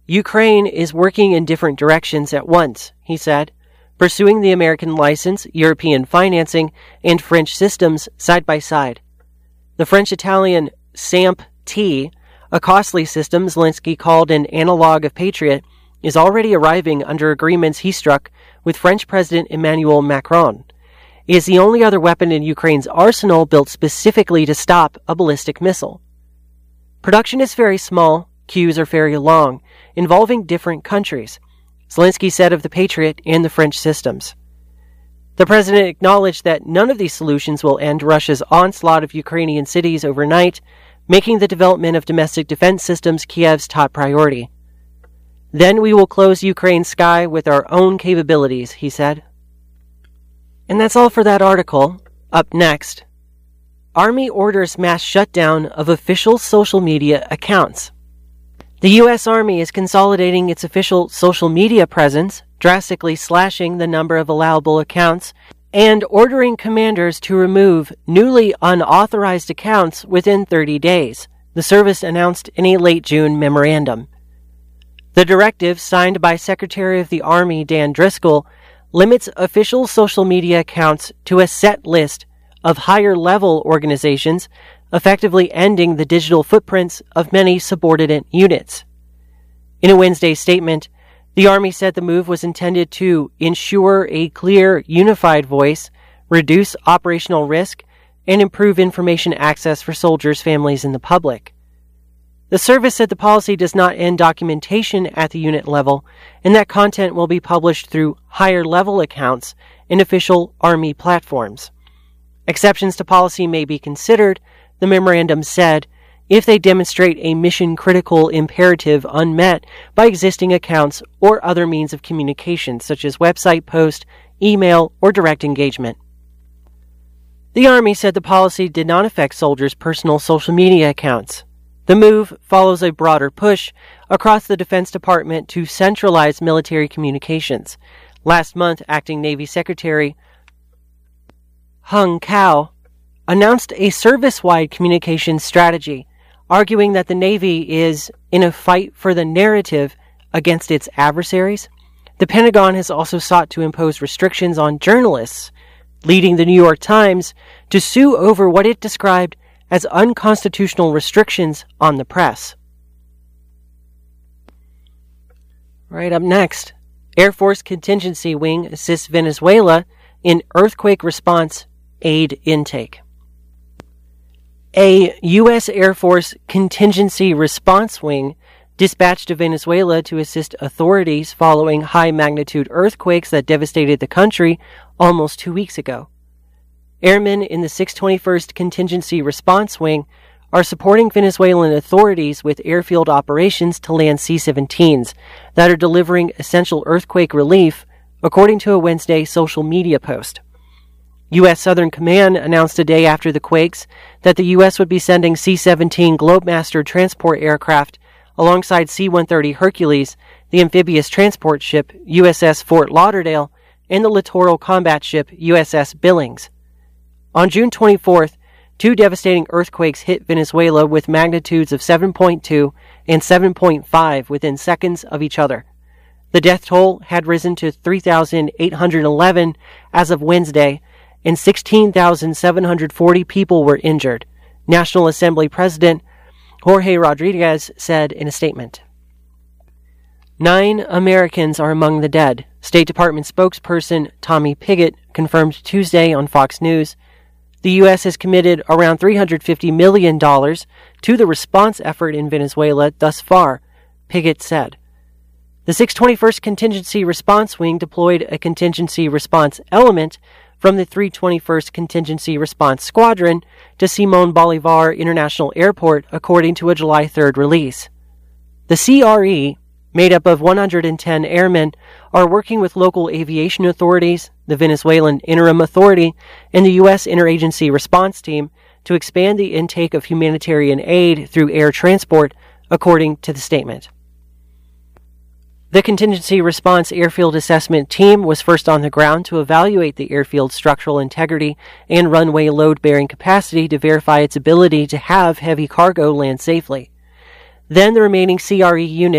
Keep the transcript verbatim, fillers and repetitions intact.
Ukraine is working in different directions at once, he said, pursuing the American license, European financing, and French systems side by side. The French-Italian S A M P-T, a costly system Zelensky called an analog of Patriot, is already arriving under agreements he struck with French President Emmanuel Macron. It is the only other weapon in Ukraine's arsenal built specifically to stop a ballistic missile. Production is very small, queues are very long, involving different countries, Zelensky said of the Patriot and the French systems. The president acknowledged that none of these solutions will end Russia's onslaught of Ukrainian cities overnight, making the development of domestic defense systems Kiev's top priority. Then we will close Ukraine's sky with our own capabilities, he said. And that's all for that article. Up next, Army orders mass shutdown of official social media accounts. The U S Army is consolidating its official social media presence, drastically slashing the number of allowable accounts, and ordering commanders to remove newly unauthorized accounts within thirty days, the service announced in a late June memorandum. The directive, signed by Secretary of the Army Dan Driscoll, limits official social media accounts to a set list of higher-level organizations, effectively ending the digital footprints of many subordinate units. In a Wednesday statement, the Army said the move was intended to ensure a clear, unified voice, reduce operational risk, and improve information access for soldiers, families, and the public. The service said the policy does not end documentation at the unit level, and that content will be published through higher-level accounts in official Army platforms. Exceptions to policy may be considered, the memorandum said, if they demonstrate a mission-critical imperative unmet by existing accounts or other means of communication, such as website post, email, or direct engagement. The Army said the policy did not affect soldiers' personal social media accounts. The move follows a broader push across the Defense Department to centralize military communications. Last month, Acting Navy Secretary Hung Cao announced a service-wide communications strategy, arguing that the Navy is in a fight for the narrative against its adversaries. The Pentagon has also sought to impose restrictions on journalists, leading the New York Times to sue over what it described as unconstitutional restrictions on the press. Right up next, Air Force Contingency Wing assists Venezuela in earthquake response aid intake. A U S Air Force Contingency Response Wing dispatched to Venezuela to assist authorities following high-magnitude earthquakes that devastated the country almost two weeks ago. Airmen in the six twenty-first Contingency Response Wing are supporting Venezuelan authorities with airfield operations to land C seventeens that are delivering essential earthquake relief, according to a Wednesday social media post. U S Southern Command announced a day after the quakes that the U S would be sending C seventeen Globemaster transport aircraft alongside C one thirty Hercules, the amphibious transport ship U S S Fort Lauderdale, and the littoral combat ship U S S Billings. On June twenty-fourth, two devastating earthquakes hit Venezuela with magnitudes of seven point two and seven point five within seconds of each other. The death toll had risen to three thousand eight hundred eleven as of Wednesday, and sixteen thousand seven hundred forty people were injured, National Assembly President Jorge Rodriguez said in a statement. Nine Americans are among the dead, State Department spokesperson Tommy Pigott confirmed Tuesday on Fox News. The U S has committed around three hundred fifty million dollars to the response effort in Venezuela thus far, Pigott said. The six twenty-first Contingency Response Wing deployed a contingency response element from the three twenty-first Contingency Response Squadron to Simon Bolivar International Airport, according to a July third release. The C R E, made up of one hundred ten airmen, are working with local aviation authorities, the Venezuelan Interim Authority, and the U S Interagency Response Team to expand the intake of humanitarian aid through air transport, according to the statement. The Contingency Response Airfield Assessment Team was first on the ground to evaluate the airfield's structural integrity and runway load-bearing capacity to verify its ability to have heavy cargo land safely. Then the remaining C R E units